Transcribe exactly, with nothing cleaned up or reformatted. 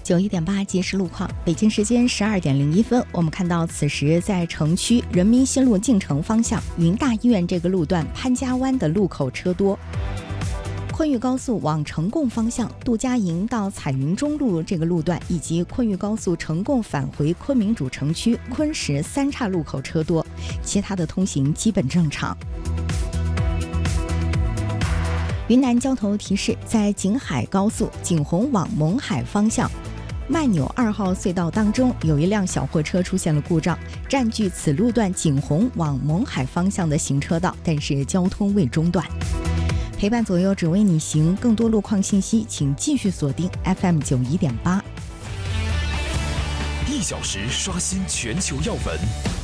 九一点八即时路况，北京时间十二点零一分，我们看到此时在城区人民西路进城方向云大医院这个路段潘家湾的路口车多。昆玉高速往成贡方向杜家营到彩云中路这个路段，以及昆玉高速成贡返回昆明主城区昆石三岔路口车多，其他的通行基本正常。云南交通提示，在景海高速景洪往勐海方向麦纽二号隧道当中，有一辆小货车出现了故障，占据此路段景洪往勐海方向的行车道，但是交通未中断。陪伴左右，只为你行。更多路况信息，请继续锁定 F M 九一点八。 一小时刷新全球要闻，